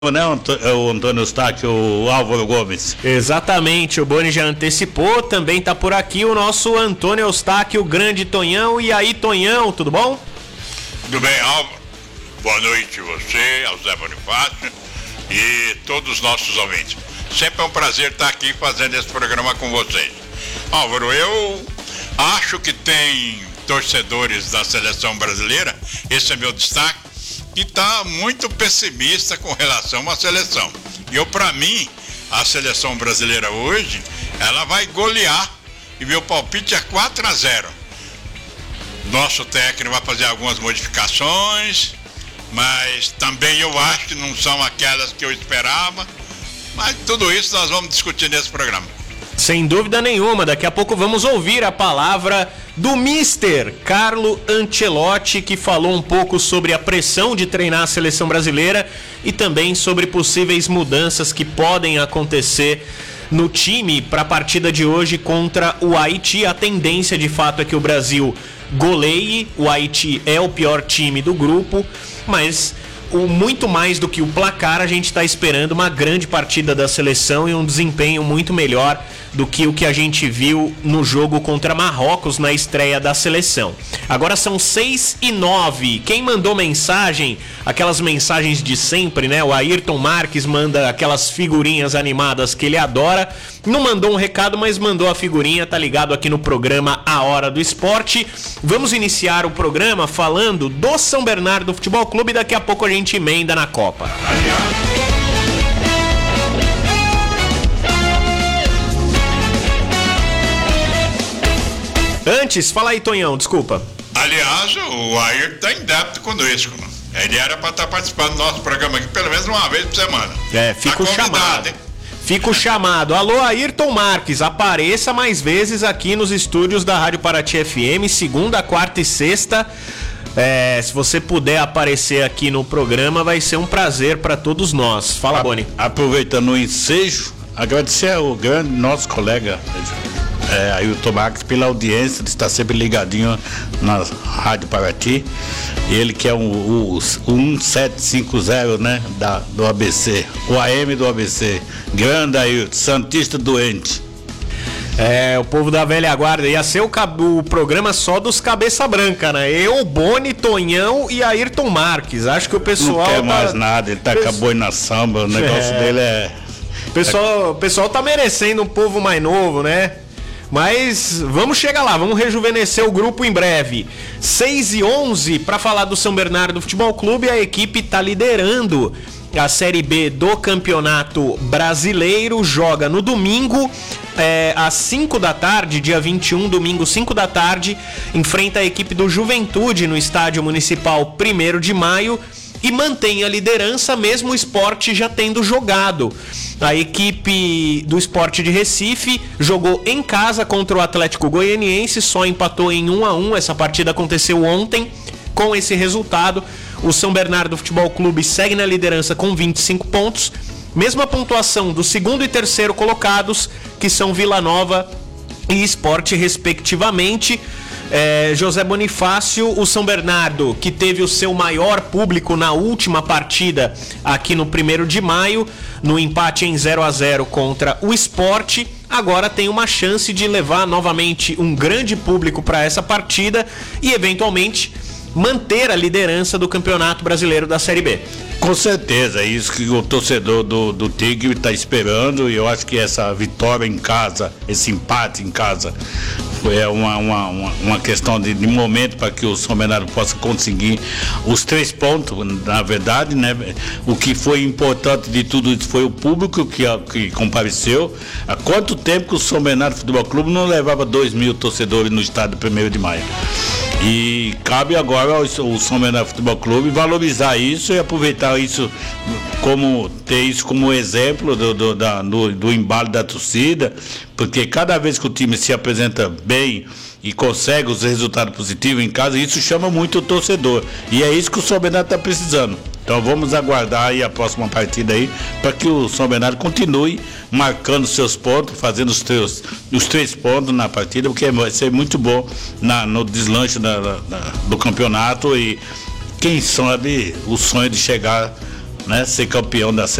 né, o Antônio Eustáquio, o Álvaro Gomes. Exatamente, o Boni já antecipou, também tá por aqui o nosso Antônio Eustáquio, o grande Tonhão. E aí, Tonhão, tudo bom? Tudo bem, Álvaro? Boa noite a você, ao Zé Bonifácio e todos os nossos ouvintes. Sempre é um prazer estar aqui fazendo esse programa com vocês. Álvaro, eu acho que tem torcedores da seleção brasileira, esse é meu destaque, que está muito pessimista com relação à seleção. Para mim, a seleção brasileira hoje, ela vai golear e meu palpite é 4-0. Nosso técnico vai fazer algumas modificações, mas também eu acho que não são aquelas que eu esperava. Mas tudo isso nós vamos discutir nesse programa. Sem dúvida nenhuma, daqui a pouco vamos ouvir a palavra do Mister Carlo Ancelotti, que falou um pouco sobre a pressão de treinar a seleção brasileira e também sobre possíveis mudanças que podem acontecer no time para a partida de hoje contra o Haiti. A tendência de fato é que o Brasil goleie, o Haiti é o pior time do grupo, mas muito mais do que o placar, a gente está esperando uma grande partida da seleção e um desempenho muito melhor do que o que a gente viu no jogo contra Marrocos na estreia da seleção. Agora são 6:09. Quem mandou mensagem, aquelas mensagens de sempre, né? O Ayrton Marques manda aquelas figurinhas animadas que ele adora. Não mandou um recado, mas mandou a figurinha, tá ligado aqui no programa A Hora do Esporte. Vamos iniciar o programa falando do São Bernardo Futebol Clube e daqui a pouco a gente emenda na Copa. Antes, fala aí, Tonhão, desculpa. Aliás, o Ayrton está em débito conosco. Ele era para estar participando do nosso programa aqui pelo menos uma vez por semana. Fica o chamado. Hein? Fica o chamado. Alô, Ayrton Marques, apareça mais vezes aqui nos estúdios da Rádio Paraty FM, segunda, quarta e sexta. Se você puder aparecer aqui no programa, vai ser um prazer para todos nós. Fala, Boni. Aproveitando o ensejo, agradecer ao grande nosso colega Ayrton Marques pela audiência, de estar sempre ligadinho na Rádio Paraty. Ele que é o 1750, né, do ABC, o AM do ABC. Grande Ayrton, santista doente. O povo da velha guarda. Ia ser o programa só dos cabeça branca, né? Eu, Boni, Tonhão e Ayrton Marques. Acho que o pessoal não quer mais nada, ele tá com a boi na samba, o negócio dele é... O pessoal tá merecendo um povo mais novo, né? Mas vamos chegar lá, vamos rejuvenescer o grupo em breve. 6:11 para falar do São Bernardo Futebol Clube. A equipe está liderando a Série B do Campeonato Brasileiro. Joga no domingo, às 5 da tarde, dia 21, domingo, 5 da tarde. Enfrenta a equipe do Juventude no Estádio Municipal 1º de Maio. E mantém a liderança, mesmo o Sport já tendo jogado. A equipe do Sport de Recife jogou em casa contra o Atlético Goianiense, só empatou em 1-1. Essa partida aconteceu ontem. Com esse resultado, o São Bernardo Futebol Clube segue na liderança com 25 pontos. Mesma pontuação do segundo e terceiro colocados, que são Vila Nova e Sport, respectivamente. José Bonifácio, o São Bernardo, que teve o seu maior público na última partida aqui no 1º de maio, no empate em 0-0 contra o Sport, agora tem uma chance de levar novamente um grande público para essa partida e eventualmente manter a liderança do Campeonato Brasileiro da Série B. Com certeza, é isso que o torcedor do Tigre está esperando, e eu acho que essa vitória em casa, esse empate em casa, foi uma questão de momento para que o São Bernardo possa conseguir os 3 pontos, na verdade, né? O que foi importante de tudo isso foi o público que compareceu. Há quanto tempo que o São Bernardo Futebol Clube não levava 2.000 torcedores no estádio 1º de maio? E cabe agora ao São Bernardo Futebol Clube valorizar isso e aproveitar isso, ter isso como exemplo do embalo da torcida, porque cada vez que o time se apresenta bem e consegue os resultados positivos em casa, isso chama muito o torcedor, e é isso que o São Bernardo está precisando. Então vamos aguardar aí a próxima partida aí, para que o São Bernardo continue marcando seus pontos, fazendo os 3 pontos na partida, porque vai ser muito bom no deslanche do campeonato, e quem sabe o sonho de chegar né? Ser campeão da